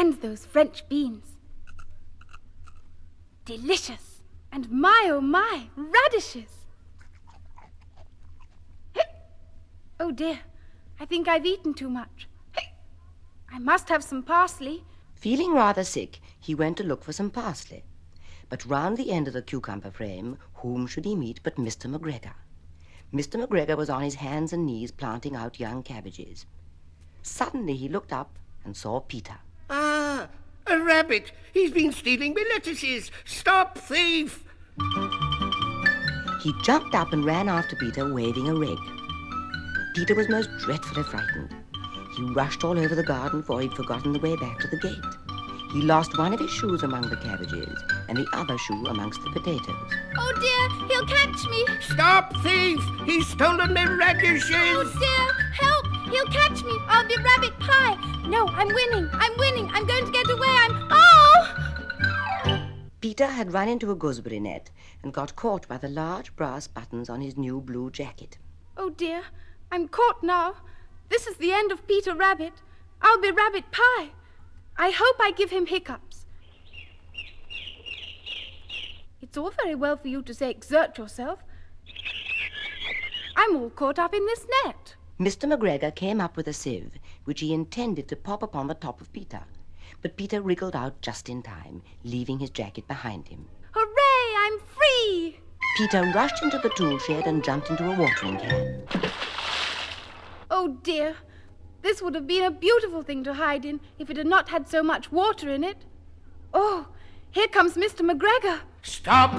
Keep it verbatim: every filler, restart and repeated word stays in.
And those French beans. Delicious. And my, oh my, radishes. Oh dear, I think I've eaten too much. I must have some parsley. Feeling rather sick, he went to look for some parsley. But round the end of the cucumber frame, whom should he meet but Mister McGregor? Mister McGregor was on his hands and knees planting out young cabbages. Suddenly he looked up and saw Peter. Ah, a rabbit! He's been stealing my lettuces! Stop, thief! He jumped up and ran after Peter, waving a rag. Peter was most dreadfully frightened. He rushed all over the garden, for he'd forgotten the way back to the gate. He lost one of his shoes among the cabbages and the other shoe amongst the potatoes. Oh dear, he'll catch me. Stop, thief! He's stolen my radishes! Oh dear, help! He'll catch me. I'll be rabbit pie. No, I'm winning. I'm winning. I'm going to get away. I'm... Oh! Peter had run into a gooseberry net and got caught by the large brass buttons on his new blue jacket. Oh dear, I'm caught now. This is the end of Peter Rabbit. I'll be rabbit pie. I hope I give him hiccups. It's all very well for you to say exert yourself. I'm all caught up in this net. Mister McGregor came up with a sieve, which he intended to pop upon the top of Peter. But Peter wriggled out just in time, leaving his jacket behind him. Hooray, I'm free! Peter rushed into the tool shed and jumped into a watering can. Oh dear, this would have been a beautiful thing to hide in if it had not had so much water in it. Oh, here comes Mister McGregor. Stop,